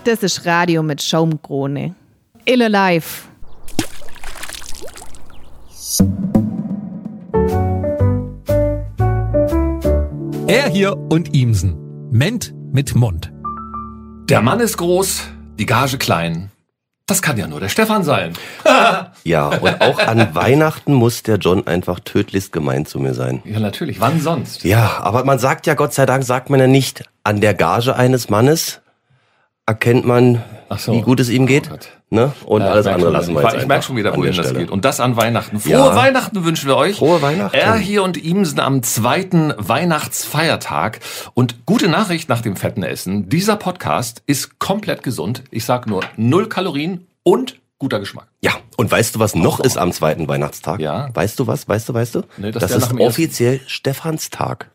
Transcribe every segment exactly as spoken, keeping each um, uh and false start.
Das ist Radio mit Schaumkrone. Ille live. Er hier und Ihmsen. Ment mit Mund. Der Mann ist groß, die Gage klein. Das kann ja nur der Stefan sein. Ja, und auch an Weihnachten muss der John einfach tödlichst gemein zu mir sein. Ja, natürlich. Wann sonst? Ja, aber man sagt ja, Gott sei Dank sagt man ja nicht, an der Gage eines Mannes erkennt man, Ach so. wie gut es ihm geht. Oh Gott. Ne? Und Ja, alles ich andere merk lassen schon, wir ich, jetzt Ich merke schon wieder, an wohin der das Stelle. geht. Und das an Weihnachten. Frohe Ja. Weihnachten wünschen wir euch. Frohe Weihnachten. Er hier und Ihmsen am zweiten Weihnachtsfeiertag. Und gute Nachricht nach dem fetten Essen. Dieser Podcast ist komplett gesund. Ich sag nur null Kalorien und guter Geschmack. Ja, und weißt du, was noch ist am zweiten Weihnachtstag? Ja. Weißt du was? Weißt du, weißt du? Nee, das das wär nach ist dem ersten- offiziell Stephanstag.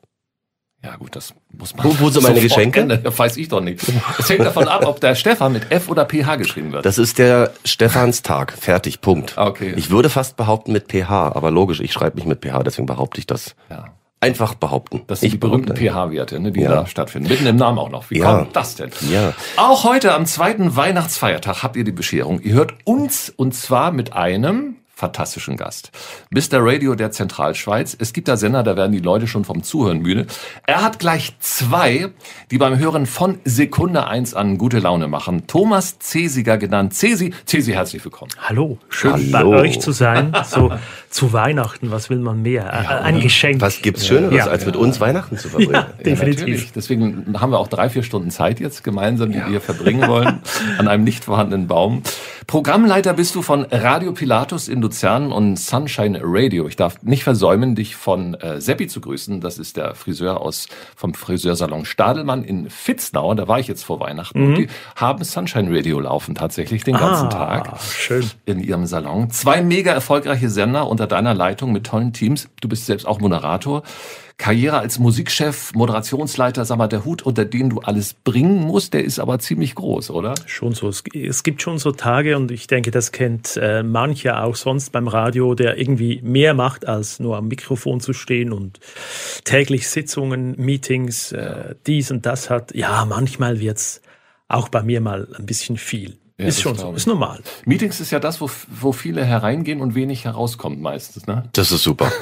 Ja gut, das muss man... Wo- wo sind meine sofort Geschenke? ändern. Das weiß ich doch nicht. Es hängt davon ab, ob der Stefan mit F oder P H geschrieben wird. Das ist der Stephanstag. Fertig, Punkt. Okay. Ich würde fast behaupten mit P H, aber logisch, ich schreibe mich mit P H, deswegen behaupte ich das. Ja. Einfach behaupten. Das sind ich die berühmten behaupte. P H-Werte, ne, die Ja. da stattfinden. Mitten im Namen auch noch. Wie Ja. kommt das denn? Ja. Auch heute am zweiten Weihnachtsfeiertag habt ihr die Bescherung. Ihr hört uns und zwar mit einem fantastischen Gast. Mister Radio der Zentralschweiz. Es gibt da Sender, da werden die Leute schon vom Zuhören müde. Er hat gleich zwei, die beim Hören von Sekunde eins an gute Laune machen. Thomas Cesiger genannt. Cesi, Cesi, herzlich willkommen. Hallo, schön Hallo. bei euch zu sein. So zu Weihnachten, was will man mehr? Ja, ein Geschenk. Was gibt's Schöneres, Ja. als mit uns Weihnachten zu verbringen? Ja, definitiv. Natürlich. Deswegen haben wir auch drei, vier Stunden Zeit jetzt gemeinsam, die wir verbringen wollen, an einem nicht vorhandenen Baum. Programmleiter bist du von Radio Pilatus in Luzern und Sunshine Radio. Ich darf nicht versäumen, dich von äh, Seppi zu grüßen. Das ist der Friseur aus vom Friseursalon Stadelmann in Vitznau. Da war ich jetzt vor Weihnachten. Und die haben Sunshine Radio laufen tatsächlich den ganzen Ah, Tag schön. in ihrem Salon. Zwei mega erfolgreiche Sender unter deiner Leitung mit tollen Teams. Du bist selbst auch Moderator. Karriere als Musikchef, Moderationsleiter, sag mal, der Hut, unter den du alles bringen musst, der ist aber ziemlich groß, oder? Schon so. Es, es gibt schon so Tage und ich denke, das kennt äh, mancher auch sonst beim Radio, der irgendwie mehr macht, als nur am Mikrofon zu stehen und täglich Sitzungen, Meetings, äh, dies und das hat. Ja, manchmal wird's auch bei mir mal ein bisschen viel. Ja, ist das schon glaube so, ich. ist normal. Meetings ist ja das, wo, wo viele hereingehen und wenig herauskommt meistens, ne? Das ist super.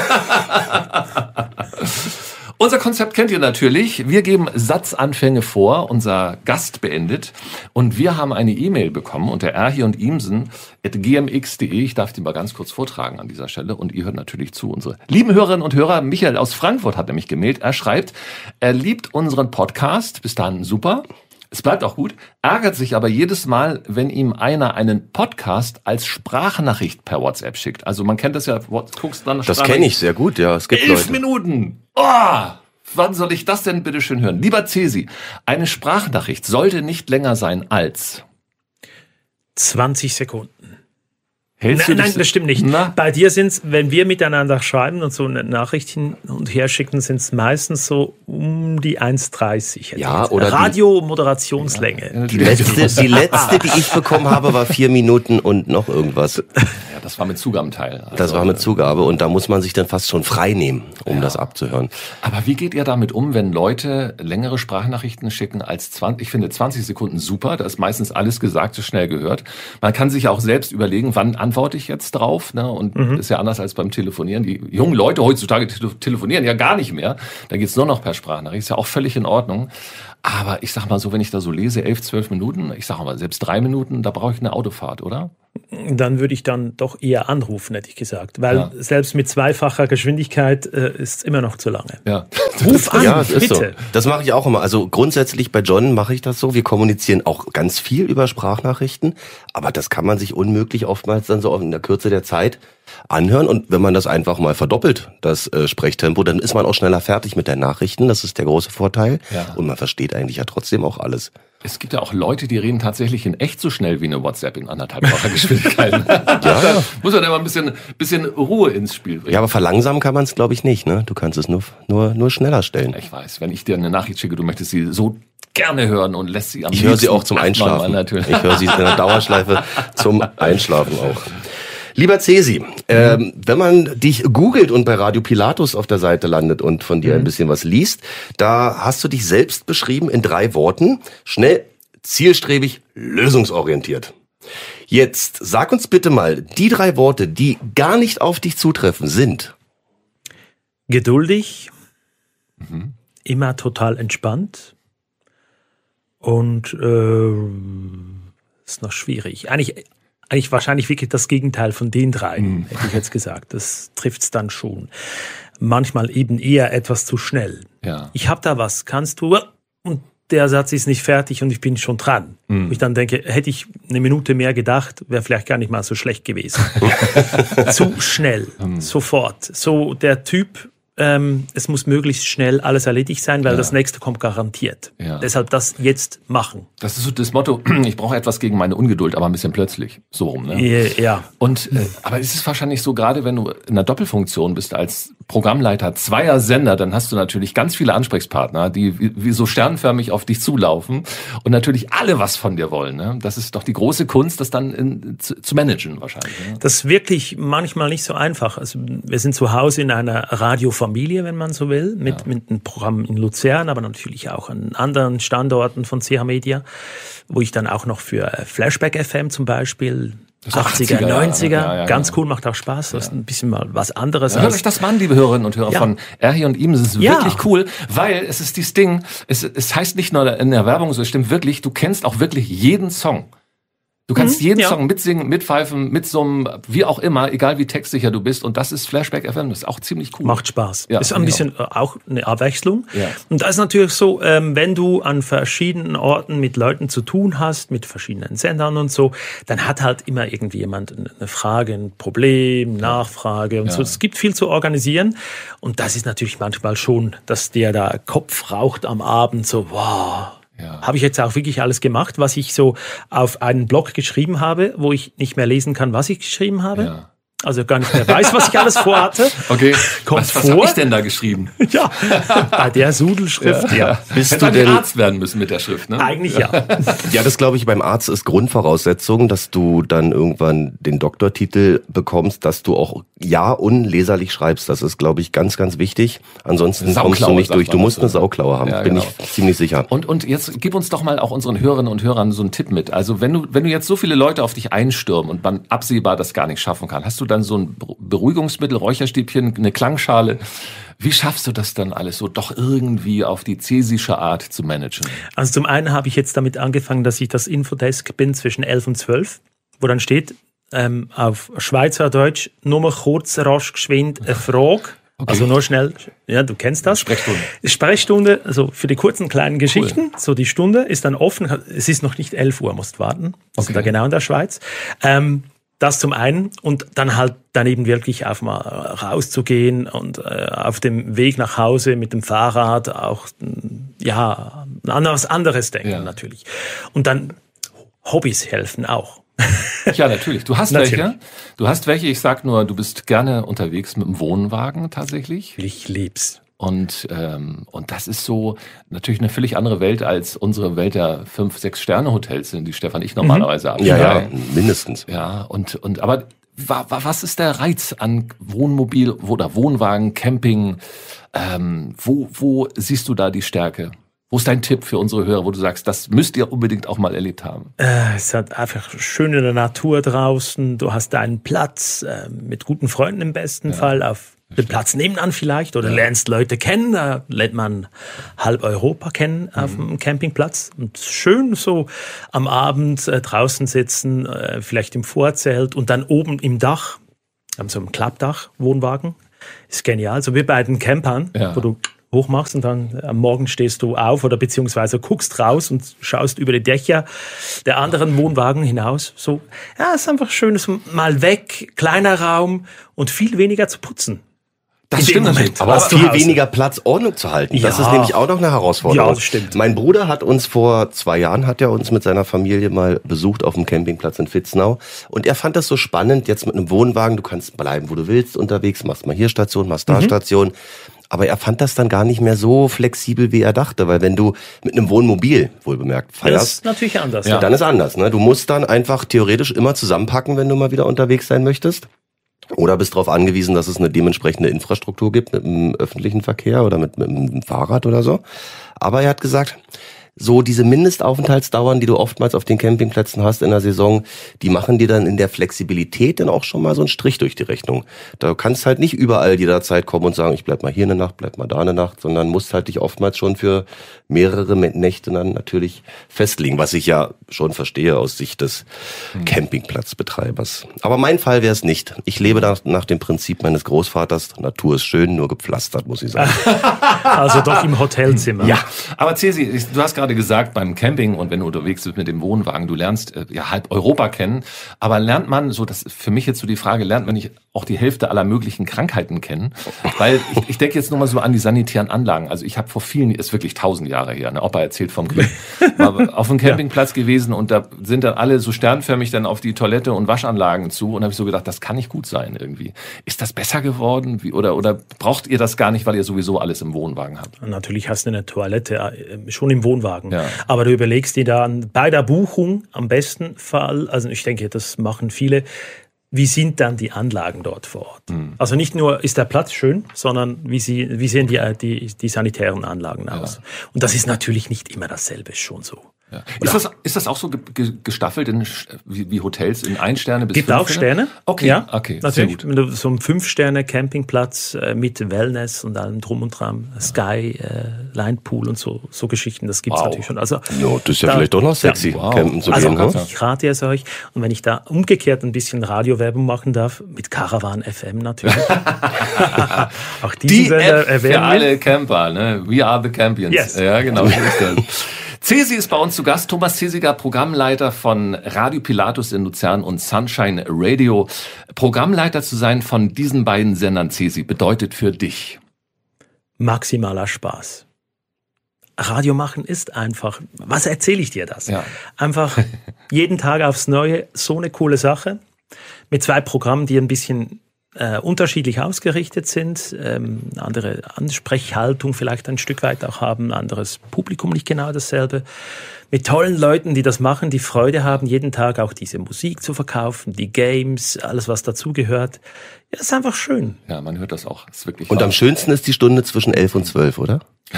Unser Konzept kennt ihr natürlich. Wir geben Satzanfänge vor, unser Gast beendet. Und wir haben eine E-Mail bekommen unter erhi und imsen at g m x punkt de. Ich darf die mal ganz kurz vortragen an dieser Stelle. Und ihr hört natürlich zu. Unsere lieben Hörerinnen und Hörer, Michael aus Frankfurt hat nämlich gemeldet. Er schreibt, er liebt unseren Podcast. Bis dahin super. Es bleibt auch gut, ärgert sich aber jedes Mal, wenn ihm einer einen Podcast als Sprachnachricht per WhatsApp schickt. Also man kennt das ja, guckst dann Das kenne ich sehr gut, ja. Es gibt Elf Leute. Minuten! Oh, wann soll ich das denn bitte schön hören? Lieber Cesi, eine Sprachnachricht sollte nicht länger sein als... zwanzig Sekunden. Hältst Nein, du nein, dich- das stimmt nicht. Na? Bei dir sind's, wenn wir miteinander schreiben und so eine Nachricht hin und her schicken, sind's meistens so um die eins dreißig. hätte Ja, ich jetzt. oder die- Radio-Moderationslänge. Die letzte, die letzte, die ich bekommen habe, war vier Minuten und noch irgendwas. Ja, das war mit Zugabenteil. Also, Das war mit Zugabe und da muss man sich dann fast schon frei nehmen, um Ja. das abzuhören. Aber wie geht ihr damit um, wenn Leute längere Sprachnachrichten schicken als zwanzig? Ich finde zwanzig Sekunden super, da ist meistens alles Gesagte schnell gehört. Man kann sich ja auch selbst überlegen, wann antworte ich jetzt drauf, ne? Und Mhm. ist ja anders als beim Telefonieren. Die jungen Leute heutzutage tele- telefonieren ja gar nicht mehr. Da geht's nur noch per Sprachnachricht. Ist ja auch völlig in Ordnung. Aber ich sag mal so, wenn ich da so lese, elf, zwölf Minuten, ich sag mal selbst drei Minuten, da brauche ich eine Autofahrt, oder? Dann würde ich dann doch eher anrufen, hätte ich gesagt. Weil Ja. selbst mit zweifacher Geschwindigkeit äh, ist es immer noch zu lange. Ja. Ruf an, Ja, es ist so. bitte. Das mache ich auch immer. Also grundsätzlich bei John mache ich das so. Wir kommunizieren auch ganz viel über Sprachnachrichten, aber das kann man sich unmöglich oftmals dann so in der Kürze der Zeit anhören. Und wenn man das einfach mal verdoppelt, das äh, Sprechtempo, dann ist man auch schneller fertig mit den Nachrichten. Das ist der große Vorteil. Ja. Und man versteht eigentlich ja trotzdem auch alles. Es gibt ja auch Leute, die reden tatsächlich in echt so schnell wie eine WhatsApp in anderthalbfacher Geschwindigkeit. Ja. Da muss man immer ein bisschen, bisschen Ruhe ins Spiel bringen. Ja, aber verlangsamen kann man es, glaube ich, nicht. Ne? Du kannst es nur, nur, nur schneller stellen. Ich weiß, wenn ich dir eine Nachricht schicke, du möchtest sie so gerne hören und lässt sie am Ich höre sie liebsten auch zum achtmal Einschlafen. Natürlich. Ich höre sie in der Dauerschleife zum Einschlafen auch. Lieber Cesi, ähm, wenn man dich googelt und bei Radio Pilatus auf der Seite landet und von dir ein bisschen was liest, da hast du dich selbst beschrieben in drei Worten. Schnell zielstrebig, lösungsorientiert. Jetzt sag uns bitte mal, die drei Worte, die gar nicht auf dich zutreffen, sind geduldig, mhm. immer total entspannt und äh, ist noch schwierig. Eigentlich, eigentlich wahrscheinlich wirklich das Gegenteil von den drei, mhm. hätte ich jetzt gesagt. Das trifft's dann schon. Manchmal eben eher etwas zu schnell. Ja. Ich habe da was, kannst du? Und der Satz ist nicht fertig und ich bin schon dran. Mhm. Und ich dann denke, hätte ich eine Minute mehr gedacht, wäre vielleicht gar nicht mal so schlecht gewesen. Zu schnell, mhm. sofort. So der Typ, ähm, es muss möglichst schnell alles erledigt sein, weil ja. das nächste kommt garantiert. Ja. Deshalb das jetzt machen. Das ist so das Motto, ich brauche etwas gegen meine Ungeduld, aber ein bisschen plötzlich. So rum, ne? Ja. Und, äh, aber es ist wahrscheinlich so, gerade wenn du in einer Doppelfunktion bist als Programmleiter zweier Sender, dann hast du natürlich ganz viele Ansprechpartner, die wie, wie so sternförmig auf dich zulaufen und natürlich alle was von dir wollen. Ne? Das ist doch die große Kunst, das dann in, zu, zu managen wahrscheinlich. Ne? Das ist wirklich manchmal nicht so einfach. Also wir sind zu Hause in einer Radiofamilie, wenn man so will, mit, ja. mit einem Programm in Luzern, aber natürlich auch an anderen Standorten von C H Media, wo ich dann auch noch für Flashback F M zum Beispiel achtziger, neunziger, ja, ja, ganz cool, macht auch Spaß. Das ist ein bisschen mal was anderes. Ja, hört euch das mal an, liebe Hörerinnen und Hörer ja. von Erhi und Ihmsen. Es ist ja. wirklich cool, weil es ist dieses Ding, es, es heißt nicht nur in der Werbung so, es stimmt wirklich, du kennst auch wirklich jeden Song. Du kannst mhm, jeden ja. Song mitsingen, mitpfeifen, mitsummen, wie auch immer, egal wie textsicher du bist. Und das ist Flashback F M, das ist auch ziemlich cool. Macht Spaß. Ja, ist ein bisschen auch. auch eine Abwechslung. Ja. Und da ist natürlich so, ähm, wenn du an verschiedenen Orten mit Leuten zu tun hast, mit verschiedenen Sendern und so, dann hat halt immer irgendwie jemand eine Frage, ein Problem, Nachfrage und ja. so. Es gibt viel zu organisieren. Und das ist natürlich manchmal schon, dass der da Kopf raucht am Abend, so, wow. Ja. Habe ich jetzt auch wirklich alles gemacht, was ich so auf einen Blog geschrieben habe, wo ich nicht mehr lesen kann, was ich geschrieben habe. Ja. Also gar nicht mehr weiß, was ich alles vorhatte. Okay, Kommt was, was vor. habe ich denn da geschrieben? Ja, bei der Sudelschrift, ja. ja. Bist Hätte du denn Arzt werden müssen mit der Schrift, ne? Eigentlich ja. Ja, das glaube ich beim Arzt ist Grundvoraussetzung, dass du dann irgendwann den Doktortitel bekommst, dass du auch ja unleserlich schreibst. Das ist, glaube ich, ganz, ganz wichtig. Ansonsten Sauklaue, kommst du nicht durch. Du musst so. eine Sauklaue haben, ja, bin genau. ich ziemlich sicher. Und, und jetzt gib uns doch mal auch unseren Hörerinnen und Hörern so einen Tipp mit. Also wenn du, wenn du jetzt so viele Leute auf dich einstürmen und man absehbar das gar nicht schaffen kann, hast du dann so ein Beruhigungsmittel, Räucherstäbchen, eine Klangschale. Wie schaffst du das dann alles so doch irgendwie auf die cäsische Art zu managen? Also zum einen habe ich jetzt damit angefangen, dass ich das Infodesk bin zwischen elf und zwölf, wo dann steht ähm, auf Schweizerdeutsch nur mal kurz, rasch, geschwind, eine Frage. Okay. Also nur schnell, ja, du kennst das. Sprechstunde. Sprechstunde, also für die kurzen kleinen Geschichten. Cool. So die Stunde ist dann offen. Es ist noch nicht elf Uhr, musst warten. Wir sind da genau in der Schweiz. Ähm, Das zum einen und dann halt dann eben wirklich auf mal rauszugehen und äh, auf dem Weg nach Hause mit dem Fahrrad auch ja an was anderes denken ja. natürlich. Und dann Hobbys helfen auch. Ja, natürlich. Du hast natürlich. welche. Du hast welche. Ich sag nur, du bist gerne unterwegs mit dem Wohnwagen tatsächlich. Ich lieb's. Und ähm, und das ist so natürlich eine völlig andere Welt als unsere Welt der fünf, sechs Sterne Hotels sind, die Stefan ich normalerweise mhm. habe. Ja, ja, mindestens. Ja, und und aber wa, wa, was ist der Reiz an Wohnmobil oder Wohnwagen, Camping? Ähm, wo wo siehst du da die Stärke? Wo ist dein Tipp für unsere Hörer, wo du sagst, das müsst ihr unbedingt auch mal erlebt haben? Äh, es hat einfach schön in der Natur draußen. Du hast deinen Platz äh, mit guten Freunden im besten ja. Fall auf den Platz nebenan vielleicht oder ja. lernst Leute kennen, da lernt man halb Europa kennen auf mhm. dem Campingplatz und schön so am Abend äh, draußen sitzen, äh, vielleicht im Vorzelt und dann oben im Dach, haben so ein Klappdach, Wohnwagen, ist genial, so wie bei den Campern, ja. wo du hochmachst und dann am Morgen stehst du auf oder beziehungsweise guckst raus und schaust über die Dächer der anderen Wohnwagen hinaus. So, ja, ist einfach schön, so mal weg, kleiner Raum und viel weniger zu putzen. Das stimmt natürlich. Aber auch viel weniger Platz, Ordnung zu halten. Ja. Das ist nämlich auch noch eine Herausforderung. Ja, das stimmt. Mein Bruder hat uns vor zwei Jahren, hat er uns mit seiner Familie mal besucht auf dem Campingplatz in Vitznau. Und er fand das so spannend, jetzt mit einem Wohnwagen, du kannst bleiben, wo du willst, unterwegs, machst mal hier Station, machst da mhm. Station. Aber er fand das dann gar nicht mehr so flexibel, wie er dachte. Weil wenn du mit einem Wohnmobil, wohlbemerkt, feierst, das ist natürlich anders. Ja. Dann ist anders. Ne? Du musst dann einfach theoretisch immer zusammenpacken, wenn du mal wieder unterwegs sein möchtest. Oder bist darauf angewiesen, dass es eine dementsprechende Infrastruktur gibt mit dem öffentlichen Verkehr oder mit, mit dem Fahrrad oder so. Aber er hat gesagt, so diese Mindestaufenthaltsdauern, die du oftmals auf den Campingplätzen hast in der Saison, die machen dir dann in der Flexibilität dann auch schon mal so einen Strich durch die Rechnung. Da kannst halt nicht überall jederzeit kommen und sagen, ich bleib mal hier eine Nacht, bleib mal da eine Nacht, sondern musst halt dich oftmals schon für mehrere Nächte dann natürlich festlegen, was ich ja schon verstehe aus Sicht des mhm. Campingplatzbetreibers. Aber mein Fall wäre es nicht. Ich lebe nach, nach dem Prinzip meines Großvaters, Natur ist schön, nur gepflastert, muss ich sagen. Also doch im Hotelzimmer. Ja, aber Cesi, du hast gerade gesagt, beim Camping und wenn du unterwegs bist mit dem Wohnwagen, du lernst äh, ja halb Europa kennen, aber lernt man, so das ist für mich jetzt so die Frage, lernt man nicht auch die Hälfte aller möglichen Krankheiten kennen? Weil ich, ich denke jetzt nur mal so an die sanitären Anlagen. Also ich habe vor vielen, ist wirklich tausend Jahre her, ne? Opa erzählt vom Krieg, war auf einem Campingplatz ja. gewesen und da sind dann alle so sternförmig dann auf die Toilette und Waschanlagen zu und habe ich so gedacht, das kann nicht gut sein irgendwie. Ist das besser geworden? Wie, oder, oder braucht ihr das gar nicht, weil ihr sowieso alles im Wohnwagen habt? Natürlich hast du eine Toilette äh, schon im Wohnwagen. Ja. Aber du überlegst dir dann bei der Buchung am besten Fall, also ich denke, das machen viele, wie sind dann die Anlagen dort vor Ort? Mhm. Also nicht nur ist der Platz schön, sondern wie, sie, wie sehen die, die, die sanitären Anlagen aus? Ja. Und das ist natürlich nicht immer dasselbe, schon so. Ja. Ist, das, ist das auch so ge- gestaffelt in, wie, wie Hotels in ein Sterne bis Gibt fünf auch Sterne? Okay, ja, okay, natürlich. Sehr gut. So ein Fünf-Sterne-Campingplatz äh, mit Wellness und allem drum und dran, Sky, äh, Linepool und so, so Geschichten, das gibt's wow. natürlich schon. Also, ja, das ist ja da, vielleicht doch noch sexy, ja, wow. campen zu also, gehen. Also ich rate es euch. Und wenn ich da umgekehrt ein bisschen Radiowerbung machen darf, mit Caravan F M natürlich. Auch die Sender erwähnen für alle Camper, ne? We are the Campions. Yes. Ja, genau. So ist das. Cesi ist bei uns zu Gast, Thomas Cesiger, Programmleiter von Radio Pilatus in Luzern und Sunshine Radio. Programmleiter zu sein von diesen beiden Sendern, Cesi, bedeutet für dich? Maximaler Spaß. Radio machen ist einfach, was erzähle ich dir das? Ja. Einfach jeden Tag aufs Neue, so eine coole Sache. Mit zwei Programmen, die ein bisschen Äh, unterschiedlich ausgerichtet sind, ähm, andere Ansprechhaltung vielleicht ein Stück weit auch haben, anderes Publikum nicht genau dasselbe. Mit tollen Leuten, die das machen, die Freude haben, jeden Tag auch diese Musik zu verkaufen, die Games, alles was dazugehört. Ja, ist einfach schön. Ja, man hört das auch. Ist wirklich und wahr. Am schönsten ist die Stunde zwischen elf und zwölf, oder?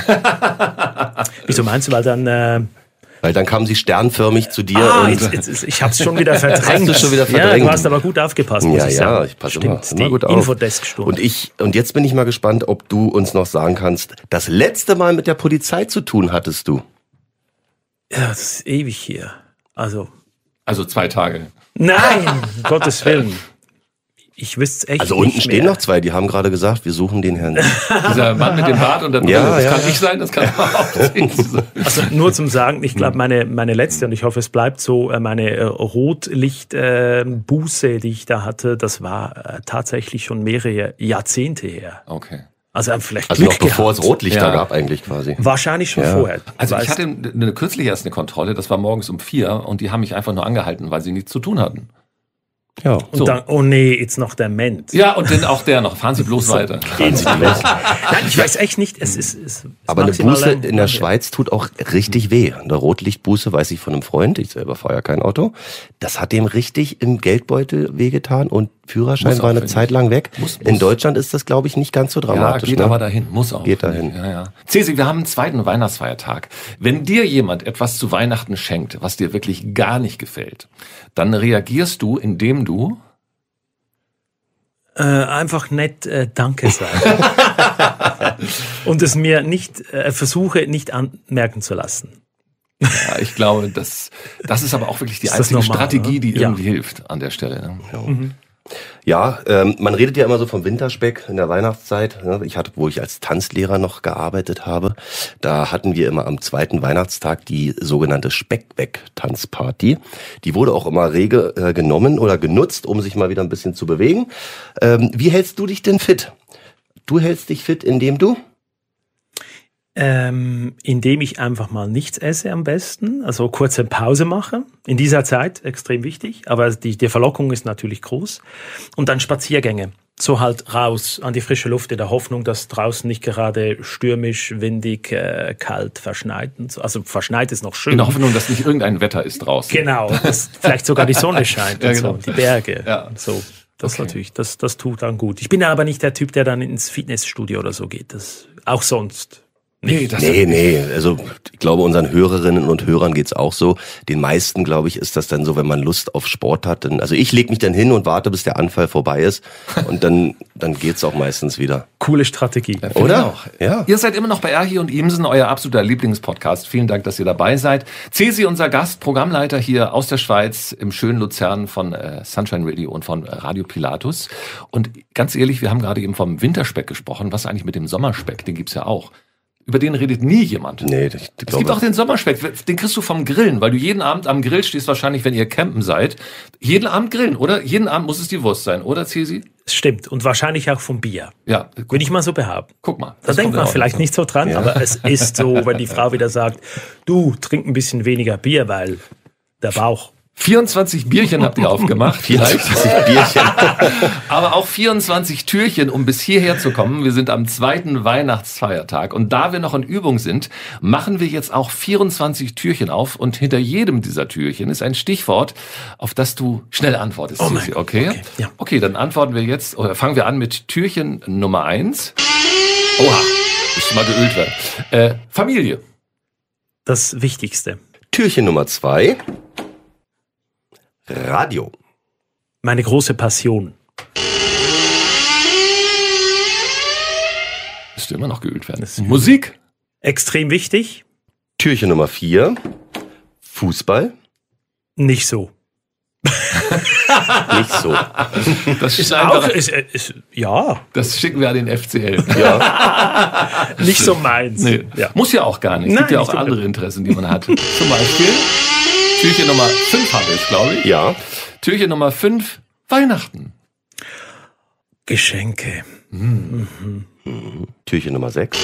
Wieso meinst du, weil dann... Äh, Weil dann kamen sie sternförmig zu dir. Ah, und jetzt, jetzt, ich hab's schon wieder verdrängt. Hast du schon wieder verdrängt? Ja, du hast aber gut aufgepasst, muss ja, ich sagen. Ja, ich passe immer, immer die gut auf. Infodesk-Stunde. Und ich, und jetzt bin ich mal gespannt, ob du uns noch sagen kannst, das letzte Mal mit der Polizei zu tun hattest du? Ja, das ist ewig hier. Also. Also zwei Tage. Nein, um Gottes Willen. Ich wüsste echt Also unten nicht stehen mehr. noch zwei, die haben gerade gesagt, wir suchen den Herrn. Dieser Mann mit dem Bart und der Brille, ja, das ja, kann ja. ich sein, das kann auch sein. Also nur zum Sagen, ich glaube, meine, meine letzte, und ich hoffe, es bleibt so, meine äh, Rotlichtbuße, äh, die ich da hatte, das war äh, tatsächlich schon mehrere Jahrzehnte her. Okay. Also vielleicht Also Glück noch bevor gehabt. es Rotlichter Ja. gab eigentlich quasi. Wahrscheinlich schon Ja. vorher. Also Weißt- ich hatte eine, kürzlich erst eine Kontrolle, das war morgens um vier und die haben mich einfach nur angehalten, weil sie nichts zu tun hatten. Ja. Und So. dann, oh nee, jetzt noch der Ment. Ja, und dann auch der noch. Fahren Sie bloß weiter. Gehen Sie los. Nein, ich weiß echt nicht, es ist... Es, es Aber eine maximal Buße lang- in der Schweiz tut auch richtig weh. Eine Rotlichtbuße weiß ich von einem Freund, ich selber fahre ja kein Auto. Das hat dem richtig im Geldbeutel wehgetan und Führerschein Muss auch, war eine finde Zeit lang weg. Muss, muss. In Deutschland ist das, glaube ich, nicht ganz so Ja, dramatisch. geht ne? aber dahin, muss auch. Geht dahin. Ja, ja. Cesi, wir haben einen zweiten Weihnachtsfeiertag. Wenn dir jemand etwas zu Weihnachten schenkt, was dir wirklich gar nicht gefällt, dann reagierst du, indem du... Äh, einfach nett äh, Danke sagen. Und es mir nicht, äh, versuche nicht anmerken zu lassen. Ja, ich glaube, das, das ist aber auch wirklich die Ist das einzige normal, Strategie, die oder? Ja. irgendwie hilft an der Stelle. Ne? Ja, ja ähm, man redet ja immer so vom Winterspeck in der Weihnachtszeit. Ne? Ich hatte, wo ich als Tanzlehrer noch gearbeitet habe, da hatten wir immer am zweiten Weihnachtstag die sogenannte Speckweg-Tanzparty. Die wurde auch immer rege äh, genommen oder genutzt, um sich mal wieder ein bisschen zu bewegen. Ähm, wie hältst du dich denn fit? Du hältst dich fit, indem du? Ähm, indem ich einfach mal nichts esse am besten, also kurze Pause mache. In dieser Zeit extrem wichtig, aber die, die Verlockung ist natürlich groß. Und dann Spaziergänge. So halt raus an die frische Luft in der Hoffnung, dass draußen nicht gerade stürmisch, windig, äh, kalt, verschneit. Und so. Also verschneit ist noch schön. In der Hoffnung, dass nicht irgendein Wetter ist draußen. Genau, dass vielleicht sogar die Sonne scheint Ja, und genau. so, die Berge. Ja. Und so. Das Okay. natürlich, das, das tut dann gut. Ich bin aber nicht der Typ, der dann ins Fitnessstudio oder so geht. Das auch sonst Nee, das Nee, nee, also ich glaube, unseren Hörerinnen und Hörern geht's auch so. Den meisten, glaube ich, ist das dann so, wenn man Lust auf Sport hat. Dann, also ich lege mich dann hin und warte, bis der Anfall vorbei ist und dann dann geht's auch meistens wieder. Coole Strategie. Finde Oder? ich auch. Ja. Ihr seid immer noch bei Erhi und Imsen, euer absoluter Lieblingspodcast. Vielen Dank, dass ihr dabei seid. Cesi, unser Gast, Programmleiter hier aus der Schweiz im schönen Luzern von äh, Sunshine Radio und von äh, Radio Pilatus. Und ganz ehrlich, wir haben gerade eben vom Winterspeck gesprochen. Was eigentlich mit dem Sommerspeck? Den gibt's ja auch. Über den redet nie jemand. Nee, ich Es glaube, gibt auch den Sommerspeck, den kriegst du vom Grillen, weil du jeden Abend am Grill stehst, wahrscheinlich, wenn ihr campen seid. Jeden Abend grillen, oder? Jeden Abend muss es die Wurst sein, oder, Cesi? Es stimmt. Und wahrscheinlich auch vom Bier. Ja, Würde ich mal so behaupten. guck mal. Da das denkt kommt man ja auch vielleicht noch. nicht so dran, aber es ist so, wenn die Frau wieder sagt, du, trink ein bisschen weniger Bier, weil der Bauch. vierundzwanzig Bierchen habt ihr aufgemacht, vielleicht. vierundzwanzig Bierchen. Aber auch vierundzwanzig Türchen, um bis hierher zu kommen. Wir sind am zweiten Weihnachtsfeiertag. Und da wir noch in Übung sind, machen wir jetzt auch vierundzwanzig Türchen auf. Und hinter jedem dieser Türchen ist ein Stichwort, auf das du schnell antwortest. Oh mein Cesi, Gott, okay? okay, ja. Okay, dann antworten wir jetzt, oder fangen wir an mit Türchen Nummer eins. Oha, muss mal geölt werden. Äh, Familie. Das Wichtigste. Türchen Nummer zwei. Radio. Meine große Passion. Müsste immer noch geölt werden. Musik. Extrem wichtig. Türchen Nummer vier. Fußball. Nicht so. Nicht so. Das, Ist schneiden auch, wir- ist, ist, ja, das schicken wir an den F C L. Ja. nicht so meins. Nee, Ja. muss ja auch gar nicht. Es Nein, gibt ja nicht auch so. andere Interessen, die man hat. Zum Beispiel Türchen Nummer fünf haben wir es, glaube ich. Ja. Türchen Nummer fünf, Weihnachten. Geschenke. Türchen Nummer sechs.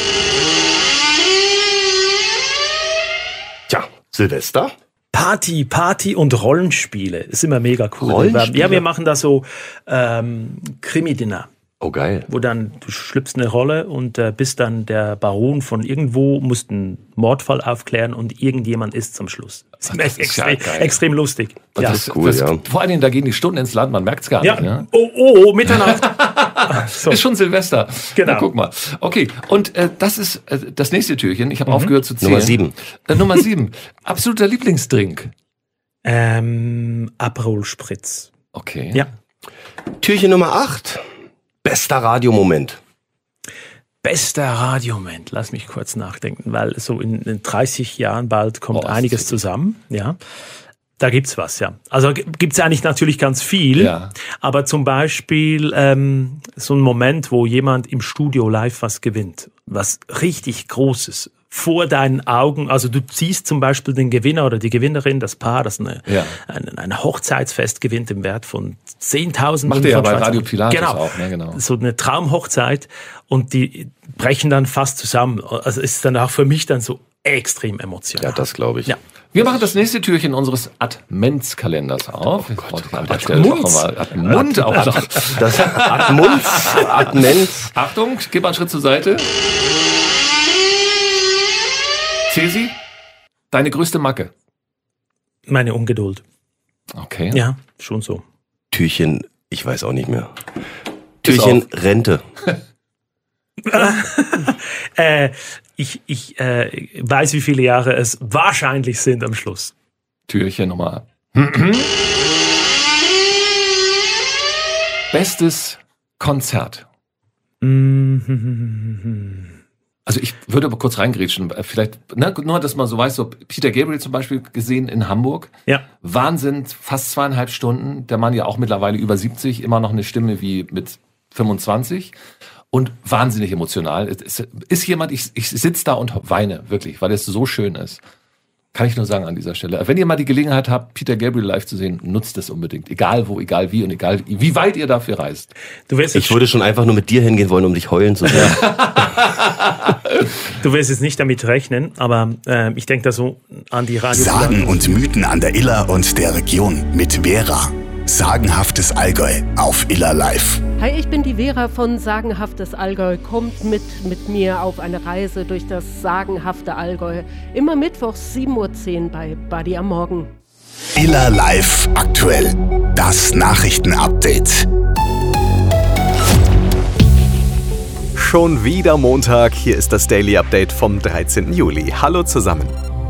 Tja, Silvester. Party, Party und Rollenspiele. Ist immer mega cool. Rollenspiele? Ja, wir machen da so ähm, Krimi-Dinner, Oh, geil. wo dann du schlüpfst eine Rolle und äh, bist dann der Baron von irgendwo, musst einen Mordfall aufklären und irgendjemand ist zum Schluss. Das ist, das ist ja extrem, geil. extrem lustig. Ja. Das ist cool, ja. Vor allen Dingen, da gehen die Stunden ins Land, man merkt es gar Ja. nicht. Ja? Oh, oh, oh, Mitternacht. so. Ist schon Silvester. Genau. Na, guck mal. Okay, und äh, das ist äh, das nächste Türchen. Ich habe aufgehört zu zählen. Nummer sieben. Äh, Nummer sieben. Absoluter Lieblingsdrink. Ähm, Aperol Spritz. Okay. Ja. Türchen Nummer acht. Bester Radiomoment. Bester Radiomoment, lass mich kurz nachdenken, weil so in, in dreißig Jahren bald kommt Oh, das einiges ist- zusammen, ja. Da gibt's was, ja. Also g- gibt's eigentlich natürlich ganz viel, Ja. aber zum Beispiel ähm, so ein Moment, wo jemand im Studio live was gewinnt, was richtig Großes, vor deinen Augen, also du siehst zum Beispiel den Gewinner oder die Gewinnerin, das Paar, das eine, Ja. ein, ein Hochzeitsfest gewinnt im Wert von zehntausend. Macht ihr ja bei Radio Pilatus genau. auch, ne, genau. So eine Traumhochzeit und die brechen dann fast zusammen. Also es ist dann auch für mich dann so extrem emotional. Ja, das glaube ich. Ja. Wir machen das nächste Türchen unseres Adventskalenders auf. Oh Gott, an der Stelle Admunds. noch mal Admund auch noch. Das Admunds, Admens. Achtung, gib mal einen Schritt zur Seite. Cesi, deine größte Macke. Meine Ungeduld. Okay. Ja, schon so. Türchen, ich weiß auch nicht mehr. Türchen Rente. Äh, ich ich äh, weiß, wie viele Jahre es wahrscheinlich sind am Schluss. Türchen Nummer. Bestes Konzert. Also ich würde aber kurz reingrätschen. Vielleicht, ne, nur, dass man so weiß, so Peter Gabriel zum Beispiel gesehen in Hamburg. Ja. Wahnsinn, fast zweieinhalb Stunden. Der Mann ja auch mittlerweile über siebzig, immer noch eine Stimme wie mit fünfundzwanzig. Und wahnsinnig emotional. Es ist, ist jemand, ich, ich sitze da und weine, wirklich, weil es so schön ist. Kann ich nur sagen an dieser Stelle. Wenn ihr mal die Gelegenheit habt, Peter Gabriel live zu sehen, nutzt es unbedingt. Egal wo, egal wie und egal wie weit ihr dafür reist. Du wirst Ich jetzt, würde schon einfach nur mit dir hingehen wollen, um dich heulen zu sehen. du wirst jetzt nicht damit rechnen, aber äh, ich denke da so an die Radio. Sagen und Mythen an der Iller und der Region mit Vera. Sagenhaftes Allgäu auf Iller Live. Hi, ich bin die Vera von Sagenhaftes Allgäu. Kommt mit mit mir auf eine Reise durch das sagenhafte Allgäu. Immer mittwochs sieben Uhr zehn bei Buddy am Morgen. Iller Live aktuell. Das Nachrichtenupdate. Schon wieder Montag, hier ist das Daily Update vom dreizehnten Juli. Hallo zusammen.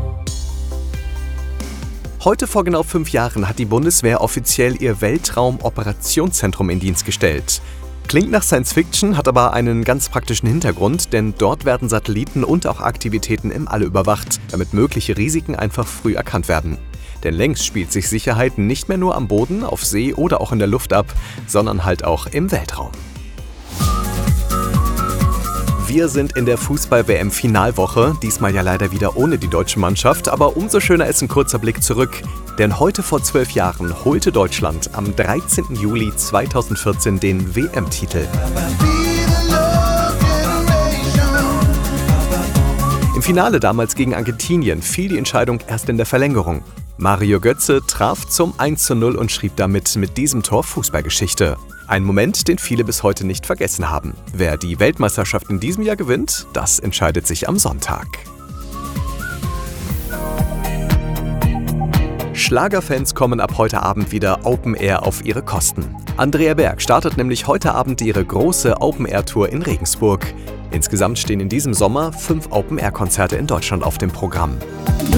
Heute vor genau fünf Jahren hat die Bundeswehr offiziell ihr Weltraum-Operationszentrum in Dienst gestellt. Klingt nach Science Fiction, hat aber einen ganz praktischen Hintergrund, denn dort werden Satelliten und auch Aktivitäten im All überwacht, damit mögliche Risiken einfach früh erkannt werden. Denn längst spielt sich Sicherheit nicht mehr nur am Boden, auf See oder auch in der Luft ab, sondern halt auch im Weltraum. Wir sind in der Fußball-W M-Finalwoche, diesmal ja leider wieder ohne die deutsche Mannschaft, aber umso schöner ist ein kurzer Blick zurück. Denn heute vor zwölf Jahren holte Deutschland am dreizehnten Juli zweitausendvierzehn den W M-Titel. Im Finale damals gegen Argentinien fiel die Entscheidung erst in der Verlängerung. Mario Götze traf zum eins zu null und schrieb damit mit diesem Tor Fußballgeschichte. Ein Moment, den viele bis heute nicht vergessen haben. Wer die Weltmeisterschaft in diesem Jahr gewinnt, das entscheidet sich am Sonntag. Schlagerfans kommen ab heute Abend wieder Open Air auf ihre Kosten. Andrea Berg startet nämlich heute Abend ihre große Open Air Tour in Regensburg. Insgesamt stehen in diesem Sommer fünf Open Air Konzerte in Deutschland auf dem Programm.